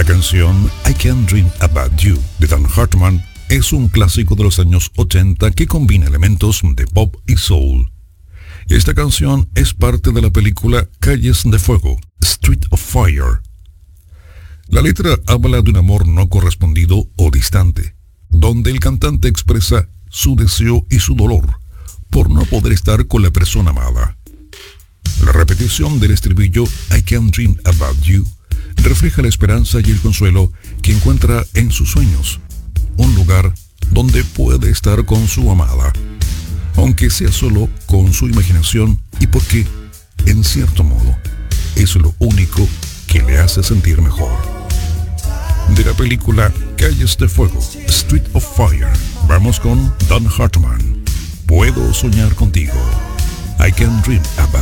canción I Can't Dream About You de Dan Hartman es un clásico de los años 80 que combina elementos de pop y soul. Esta canción es parte de la película Calles de Fuego, Street of Fire. La letra habla de un amor no correspondido o distante, donde el cantante expresa su deseo y su dolor por no poder estar con la persona amada. La repetición del estribillo I Can't Dream About You refleja la esperanza y el consuelo que encuentra en sus sueños, un lugar donde puede estar con su amada, aunque sea solo con su imaginación y porque, en cierto modo, es lo único que le hace sentir mejor. De la película Calles de Fuego, Street of Fire, vamos con Dan Hartman. Puedo soñar contigo. I Can Dream About